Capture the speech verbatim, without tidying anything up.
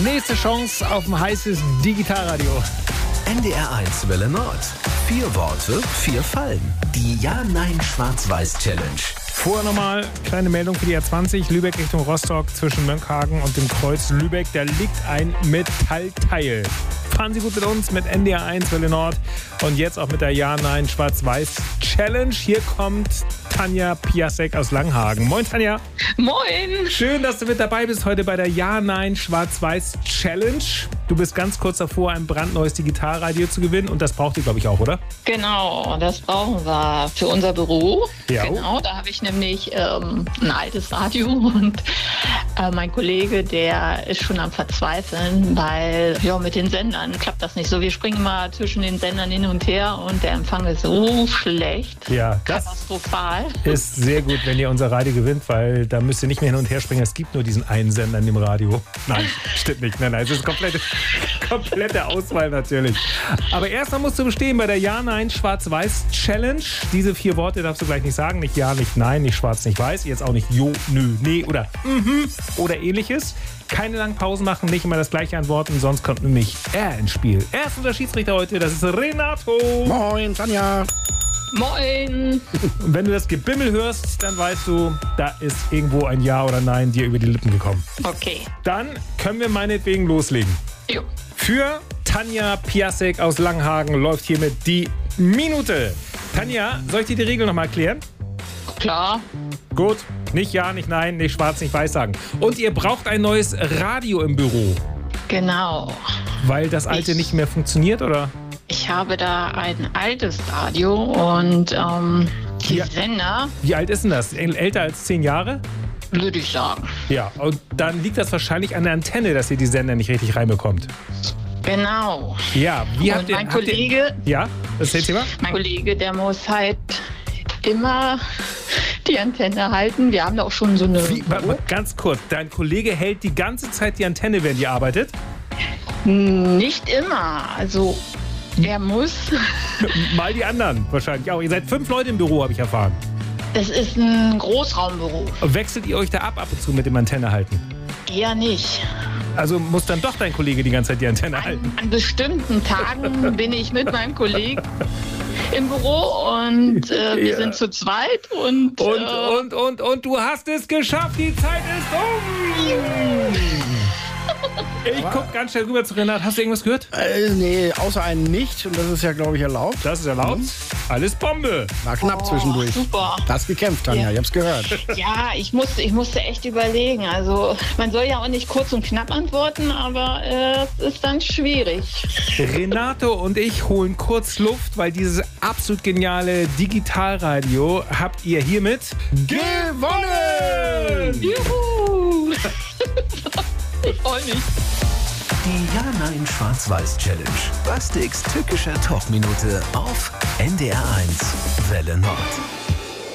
Nächste Chance auf ein heißes Digitalradio. N D R eins Welle Nord. Vier Worte, vier Fallen. Die Ja-Nein-Schwarz-Weiß-Challenge. Vorher nochmal kleine Meldung für die A zwanzig. Lübeck Richtung Rostock zwischen Mönckehagen und dem Kreuz Lübeck. Da liegt ein Metallteil. Fahren Sie gut mit uns, mit N D R eins Welle Nord. Und jetzt auch mit der Ja-Nein-Schwarz-Weiß-Challenge. Hier kommt Tanja Piasek aus Langhagen. Moin, Tanja. Moin. Schön, dass du mit dabei bist heute bei der Ja-Nein-Schwarz-Weiß-Challenge. Du bist ganz kurz davor, ein brandneues Digitalradio zu gewinnen. Und das braucht ihr, glaube ich, auch, oder? Genau, das brauchen wir für unser Büro. Ja. Genau, da habe ich nämlich ähm, ein altes Radio. Und äh, mein Kollege, der ist schon am Verzweifeln, weil ja, mit den Sendern klappt das nicht so. Wir springen immer zwischen den Sendern hin und her und der Empfang ist so schlecht. Ja, das katastrophal. Ist sehr gut, wenn ihr unser Radio gewinnt, weil da müsst ihr nicht mehr hin und her springen. Es gibt nur diesen einen Sender in dem Radio. Nein, stimmt nicht. Nein, nein, es ist komplette, komplette Auswahl natürlich. Aber erstmal musst du bestehen bei der Ja-Nein-Schwarz-Weiß-Challenge. Diese vier Worte darfst du gleich nicht sagen. Nicht Ja, nicht Nein, nicht Schwarz, nicht Weiß. Jetzt auch nicht Jo, Nö, Nee oder Mhm oder ähnliches. Keine langen Pausen machen, nicht immer das gleiche antworten, sonst kommt nämlich er ins Spiel. Er ist unser Schiedsrichter heute, das ist Renato. Moin, Tanja. Moin. Und wenn du das Gebimmel hörst, dann weißt du, da ist irgendwo ein Ja oder Nein dir über die Lippen gekommen. Okay. Dann können wir meinetwegen loslegen. Jo. Für Tanja Piasek aus Langhagen läuft hiermit die Minute. Tanja, soll ich dir die Regel nochmal erklären? Klar. Gut, nicht Ja, nicht Nein, nicht Schwarz, nicht Weiß sagen. Und ihr braucht ein neues Radio im Büro. Genau. Weil das alte Ich- nicht mehr funktioniert, oder? Ich habe da ein altes Radio und ähm, die Ja. Sender, Wie alt ist denn das? Äl- Älter als zehn Jahre? würde ich sagen. Ja, und dann liegt das wahrscheinlich an der Antenne, dass ihr die Sender nicht richtig reinbekommt. Genau. Ja, wie Und habt ihr... mein habt ihr- Kollege, Ja, erzähl's dir mal. mein Kollege, der muss halt immer die Antenne halten. Wir haben da auch schon so eine... Wie, warte mal, ganz kurz, dein Kollege hält die ganze Zeit die Antenne, während ihr arbeitet? Nicht immer. Also er muss... Mal die anderen wahrscheinlich auch. Ihr seid fünf Leute im Büro, habe ich erfahren. Das ist ein Großraumbüro. Wechselt ihr euch da ab ab und zu mit dem Antenne halten? Eher nicht. Also muss dann doch dein Kollege die ganze Zeit die Antenne halten? An, an bestimmten Tagen bin ich mit meinem Kollegen im Büro und äh, wir Ja. sind zu zweit und... Und, äh, und, und, und du hast es geschafft, die Zeit ist um! Ich guck ganz schnell rüber zu Renat. Hast du irgendwas gehört? Äh, nee, außer einen nicht. Und das ist ja, glaube ich, erlaubt. Das ist erlaubt. Alles Bombe. War knapp Oh, zurück. super. Du hast gekämpft, Tanja. Ja. Ich hab's gehört. Ja, ich musste, ich musste echt überlegen. Also man soll ja auch nicht kurz und knapp antworten, aber äh, es ist dann schwierig. Renato und ich holen kurz Luft, weil dieses absolut geniale Digitalradio habt ihr hiermit gewonnen! Juhu! Ich freue mich. Die Ja-Nein-Schwarz-Weiß-Challenge. Bastiks tückischer Talkminute auf N D R eins Welle Nord.